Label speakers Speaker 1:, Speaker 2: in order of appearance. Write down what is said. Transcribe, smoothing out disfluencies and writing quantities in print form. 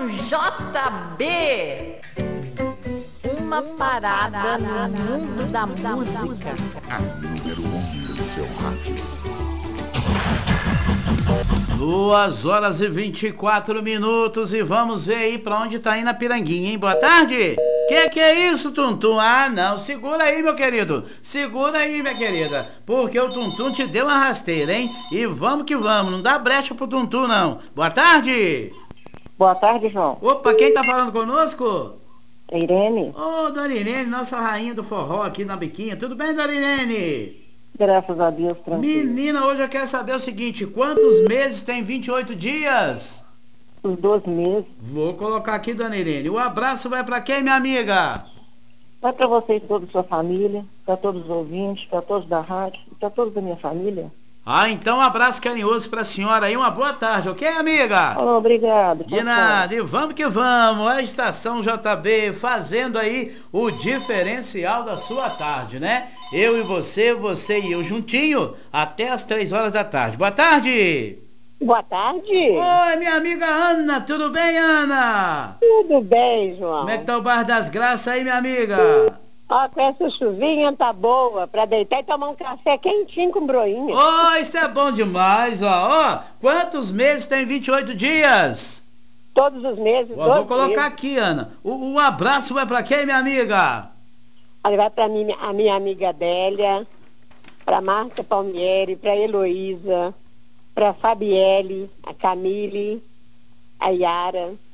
Speaker 1: JB. Uma parada no mundo da música.
Speaker 2: A número 1 do seu rádio.
Speaker 3: 2h24 e vamos ver aí pra onde tá indo a piranguinha, hein? Boa tarde! Que é isso, Tuntum? Ah, não, segura aí, meu querido. Segura aí, minha querida. Porque o Tuntum te deu uma rasteira, hein? E vamos que vamos, não dá brecha pro Tuntum, não. Boa tarde!
Speaker 4: Boa tarde, João.
Speaker 3: Opa, quem tá falando conosco?
Speaker 4: Irene.
Speaker 3: Ô, Dona Irene, nossa rainha do forró aqui na Biquinha. Tudo bem, Dona Irene?
Speaker 4: Graças a Deus, tranquilo.
Speaker 3: Menina, hoje eu quero saber o seguinte, quantos meses tem 28 dias?
Speaker 4: Os 12 meses.
Speaker 3: Vou colocar aqui, Dona Irene. O abraço vai pra quem, minha amiga?
Speaker 4: Vai para você e toda a sua família, para todos os ouvintes, para todos da rádio, para todos da minha família.
Speaker 3: Ah, então um abraço carinhoso pra senhora aí, uma boa tarde, ok, amiga?
Speaker 4: Oh, obrigado.
Speaker 3: De nada, e vamos que vamos, a Estação JB fazendo aí o diferencial da sua tarde, né? Eu e você e eu juntinho, até as 3 horas da tarde. Boa tarde!
Speaker 4: Boa tarde.
Speaker 3: Oi, minha amiga Ana, tudo bem, Ana?
Speaker 4: Tudo bem, João.
Speaker 3: Como é que tá o Bar das Graças aí, minha amiga?
Speaker 4: Ó, com essa chuvinha tá boa, para deitar e tomar um café quentinho com broinha.
Speaker 3: Oh, isso é bom demais, ó. Quantos meses tem 28 dias?
Speaker 4: Todos os meses.
Speaker 3: Vou colocar aqui, Ana. O abraço vai pra quem, minha amiga?
Speaker 4: Aí vai pra mim, a minha amiga Adélia, pra Marta Palmieri, pra Heloísa, pra Fabielle, a Camille, a Yara.